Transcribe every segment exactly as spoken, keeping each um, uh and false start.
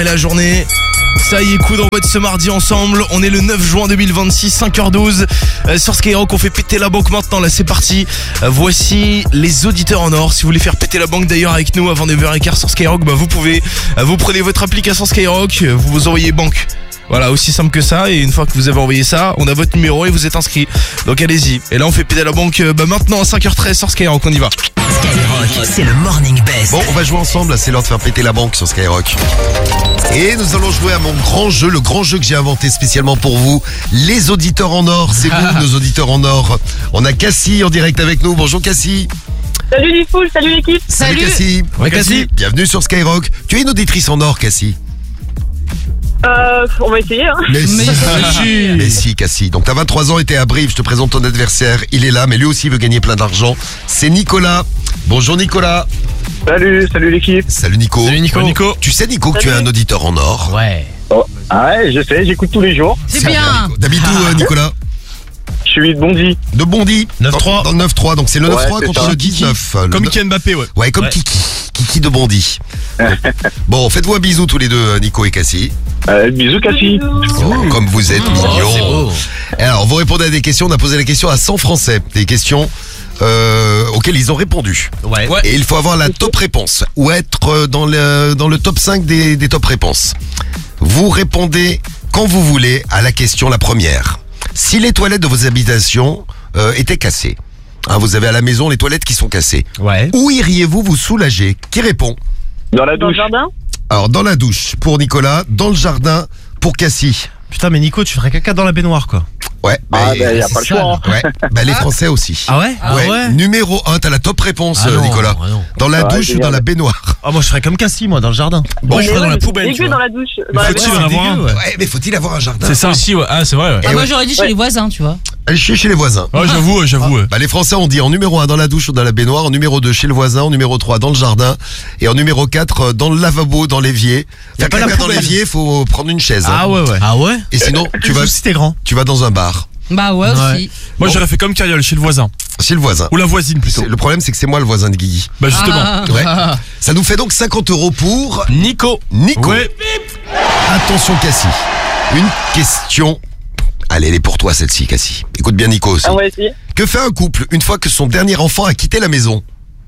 La journée, ça y est, coup d'envoi de ce mardi ensemble. On est le neuf juin deux mille vingt-six, cinq heures douze. euh, Sur Skyrock, on fait péter la banque maintenant. Là, c'est parti. euh, Voici les auditeurs en or. Si vous voulez faire péter la banque d'ailleurs avec nous avant neuf heures quinze sur Skyrock, bah vous pouvez. euh, Vous prenez votre application Skyrock, euh, vous vous envoyez banque. Voilà, aussi simple que ça. Et une fois que vous avez envoyé ça, on a votre numéro et vous êtes inscrit. Donc allez-y. Et là, on fait péter la banque euh, bah maintenant à cinq heures treize sur Skyrock. On y va. Skyrock, c'est le Morning Best. Bon, on va jouer ensemble, là, c'est l'heure de faire péter la banque sur Skyrock. Et nous allons jouer à mon grand jeu, le grand jeu que j'ai inventé spécialement pour vous. Les auditeurs en or, c'est vous, nos auditeurs en or. On a Cassie en direct avec nous. Bonjour Cassie. Salut les foules, salut l'équipe. Salut Cassie. Ouais, Cassie. Bienvenue sur Skyrock. Tu es une auditrice en or, Cassie. Euh, on va essayer, hein. Mais si, mais si Cassie. Donc t'as vingt-trois ans et t'es à Brive, je te présente ton adversaire. Il est là, mais lui aussi veut gagner plein d'argent. C'est Nicolas. Bonjour Nicolas. Salut, salut l'équipe. Salut Nico. Salut Nico. Nico. Tu sais Nico que tu es un auditeur en or. Ouais. Oh, ah ouais, je sais, j'écoute tous les jours. C'est bien. Nico. D'habitude où, Nicolas? Je suis de Bondy. De Bondy. neuf Dans- trois. Dans le neuf trois, donc c'est le Ouais, neuf trois c'est contre ça. le dix-neuf. Le Comme neuf- Kylian Mbappé, ouais. Ouais, comme Ouais. Kiki. Kiki de Bondy. Bon, faites-vous un bisou tous les deux, Nico et Cassie. Euh, bisous Cassie. Oh, comme vous êtes Oh, c'est mignons. beau. Alors, vous répondez à des questions. On a posé la question à cent Français. Des questions euh, auxquelles ils ont répondu. Ouais. Et il faut avoir la top réponse ou être dans le, dans le top cinq des, des top réponses. Vous répondez quand vous voulez à la question la première. Si les toilettes de vos habitations euh, étaient cassées, hein, vous avez à la maison les toilettes qui sont cassées, Ouais. où iriez-vous vous soulager? Qui répond? Dans la Dans le douche. jardin. Alors, dans la douche pour Nicolas, dans le jardin pour Cassie. Putain, mais Nico, tu ferais caca dans la baignoire, quoi. Ouais, Ah, bah, ben, y a c'est pas le ça, choix. hein. ouais, bah, les Français aussi. Ah ouais Ah ouais Numéro un, t'as la top réponse, Ah euh, non, Nicolas. ah non. Dans la Ouais, douche ou génial. dans la baignoire? Ah, moi, je ferais comme Cassie, moi, dans le jardin. Bon, je Mais serais dans ouais, la c'est poubelle, tu dégueu vois. dans la douche. Dans la faut-il baignoire. en avoir un? dégueu, ouais. Ouais, mais faut-il avoir un jardin? C'est ça aussi, ouais. Ah, c'est vrai, ouais. Eh Ah, moi ouais. j'aurais dit chez Ouais. les voisins, tu vois. Allez, chez, chez les voisins. Ouais, j'avoue, ouais, j'avoue. ouais. Bah, les Français ont dit en numéro un dans la douche ou dans la baignoire, en numéro deux chez le voisin, en numéro trois dans le jardin et en numéro quatre euh, dans le lavabo, dans l'évier. Y a Faire pas la caca dans poubelle. l'évier, faut prendre une chaise. hein. Ah ouais, ouais. Ah ouais Et sinon, tu vas, Sauf si t'es grand. tu vas dans un bar, Bah ouais, Ouais. aussi. Moi, Bon. j'aurais fait comme Cariol, chez le voisin. chez le voisin. Ou la voisine, plutôt. C'est- Le problème, c'est que c'est moi le voisin de Guigui. Bah, justement. Ah. Ouais. Ça nous fait donc cinquante euros pour Nico. Nico. Ouais. Attention Cassie, une question. Allez, elle est pour toi celle-ci, Cassie. Écoute bien Nico aussi. On va essayer. Que fait un couple une fois que son dernier enfant a quitté la maison?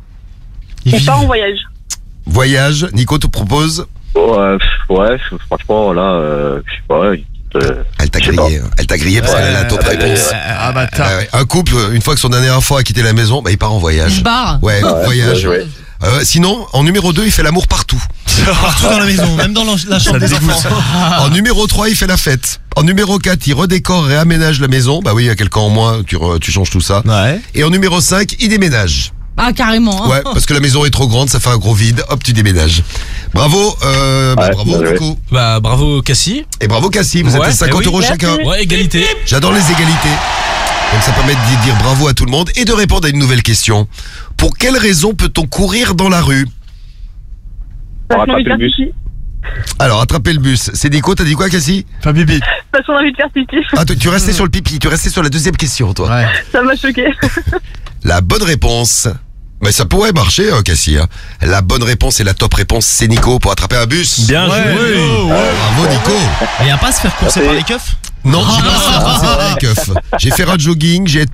Il On vit. part en voyage. Voyage, Nico te propose. Oh, euh, pff, ouais, franchement, là, euh, je sais pas. euh, Elle t'a Je sais grillé, hein. elle t'a grillé parce qu'elle a la top ouais, réponse. ouais. Ah, bâtard. Euh, un couple, une fois que son dernier enfant a quitté la maison, bah, il part en Il se voyage. barre. Ouais, Ouais, voyage. bien joué. Euh, sinon, en numéro deux, il fait l'amour partout. Partout dans la maison, même dans la la chambre des enfants. En numéro trois, il fait la fête. En numéro quatre, il redécore et aménage la maison. Bah oui, il y a quelqu'un en moins, tu, re- tu changes tout ça. Ouais. Et en numéro cinq, il déménage. Ah, carrément. hein. Ouais, parce que la maison est trop grande, ça fait un gros vide. Hop, tu déménages. Bravo, euh, bah, Ouais, bravo bien joué. Nico. Bah, bravo, Cassie. Et bravo Cassie, vous Ouais, êtes à cinquante eh oui. euros Merci. chacun. Ouais, égalité. J'adore les égalités. Donc ça permet de dire bravo à tout le monde et de répondre à une nouvelle question. Pour quelle raison peut-on courir dans la rue? Pour Parce qu'on a envie de rattraper faire le bus. pipi. Alors, attraper le bus. C'est Nico, t'as dit quoi Cassie? Pas bibi. Parce qu'on a envie de faire pipi. Ah, tu, tu restais sur le pipi, tu restais sur la deuxième question toi. Ouais. Ça m'a choqué. La bonne réponse... Mais ça pourrait marcher, hein, Cassie. hein. La bonne réponse et la top réponse, c'est Nico pour attraper un bus. Bien Ouais. joué. Bravo Nico. Et y a pas à se faire courser Merci. par les keufs? Non, j'ai pas fait par les keufs. J'ai fait un jogging, j'ai